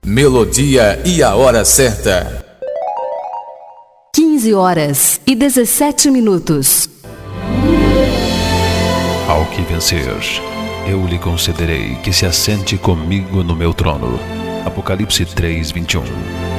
Melodia e a hora certa. 15h17. Ao que vencer, eu lhe concederei que se assente comigo no meu trono. Apocalipse 3:21.